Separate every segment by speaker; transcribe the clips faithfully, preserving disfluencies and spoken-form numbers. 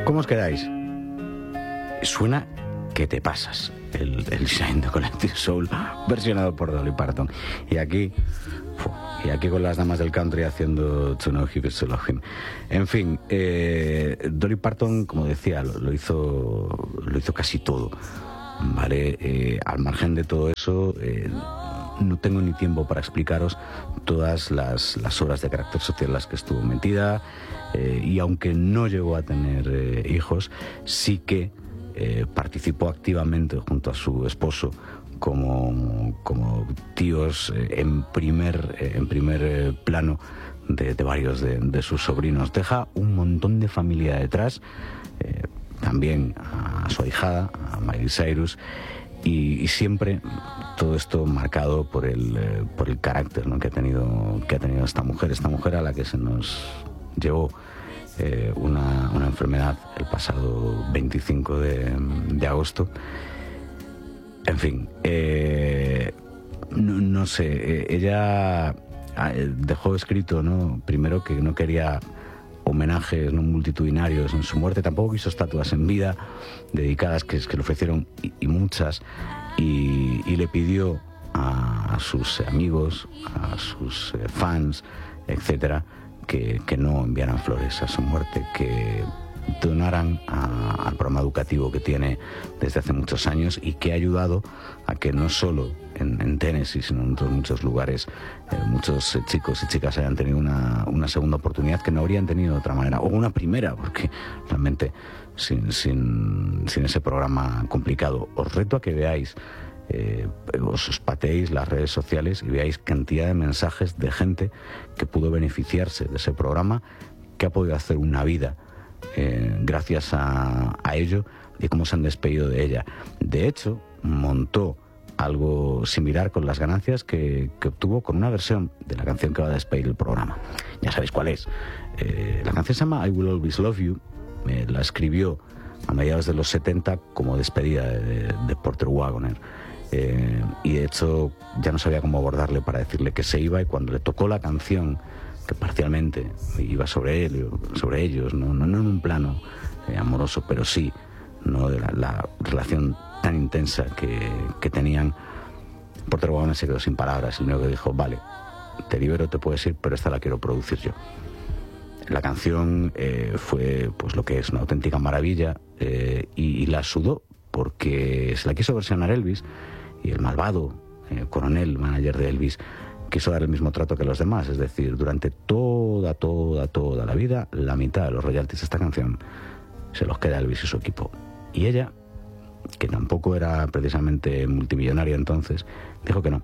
Speaker 1: ¿Cómo os quedáis? Suena que te pasas el, el Shine de Collective Soul versionado por Dolly Parton. Y aquí... Y aquí con las damas del country haciendo To Know He Is to Love Him. En fin, eh, Dolly Parton, como decía, lo, lo hizo lo hizo casi todo, ¿vale? Eh, al margen de todo eso, eh, no tengo ni tiempo para explicaros todas las, las horas de carácter social en las que estuvo metida, eh, y aunque no llegó a tener eh, hijos, sí que eh, participó activamente junto a su esposo como, como tíos eh, en primer, eh, en primer eh, plano de, de varios de, de sus sobrinos. Deja un montón de familia detrás, eh, también a su ahijada, a Miley Cyrus, y, y siempre todo esto marcado por el, eh, por el carácter, ¿no?, que ha tenido, que ha tenido esta mujer, esta mujer a la que se nos llevó eh, una, una enfermedad el pasado veinticinco de, de agosto. En fin, eh, no, no sé, eh, ella dejó escrito, ¿no?, primero que no quería homenajes no multitudinarios en su muerte, tampoco quiso estatuas en vida dedicadas, que, que le ofrecieron y, y muchas, y, y le pidió a, a sus amigos, a sus eh, fans, etcétera, que, que no enviaran flores a su muerte, que donaran a, al programa educativo que tiene desde hace muchos años y que ha ayudado a que no solo en, en Tennessee, sino en otros muchos lugares, eh, muchos eh, chicos y chicas hayan tenido una, una segunda oportunidad que no habrían tenido de otra manera, o una primera, porque realmente sin, sin, sin ese programa complicado. Os reto a que veáis, eh, os, os pateéis las redes sociales y veáis cantidad de mensajes de gente que pudo beneficiarse de ese programa, que ha podido hacer una vida Eh, gracias a, a ello, y cómo se han despedido de ella. De hecho, montó algo similar con las ganancias que, que obtuvo con una versión de la canción que va a despedir el programa. Ya sabéis cuál es. Eh, la canción se llama I Will Always Love You. Eh, la escribió a mediados de los setenta como despedida de, de Porter Wagoner. Eh, y de hecho ya no sabía cómo abordarle para decirle que se iba, y cuando le tocó la canción, que parcialmente iba sobre él, sobre ellos, no, no, no en un plano eh, amoroso, pero sí, no de la, la relación tan intensa que, que tenían, Porter Wagoner se quedó sin palabras. El único que dijo: vale, te libero, te puedes ir, pero esta la quiero producir yo. La canción eh, fue pues lo que es una auténtica maravilla, eh, y, y la sudó porque se la quiso versionar Elvis, y el malvado eh, coronel, manager de Elvis, quiso dar el mismo trato que los demás, es decir, durante toda, toda, toda la vida, la mitad de los royalties de esta canción se los queda Elvis y su equipo. Y ella, que tampoco era precisamente multimillonaria entonces, dijo que no.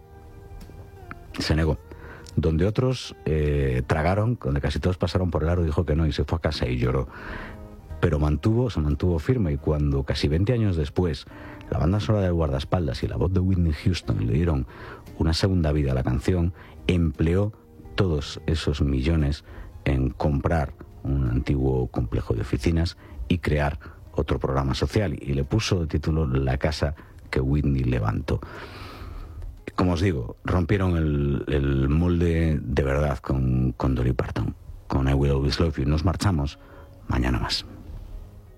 Speaker 1: Se negó. Donde otros eh, tragaron, donde casi todos pasaron por el aro, dijo que no, y se fue a casa y lloró. Pero mantuvo, se mantuvo firme, y cuando casi veinte años después la banda sonora de guardaespaldas y la voz de Whitney Houston le dieron una segunda vida a la canción, empleó todos esos millones en comprar un antiguo complejo de oficinas y crear otro programa social, y le puso de título La casa que Whitney levantó. Como os digo, rompieron el, el molde de verdad con, con Dolly Parton, con I Will Always Love You. Nos marchamos mañana más.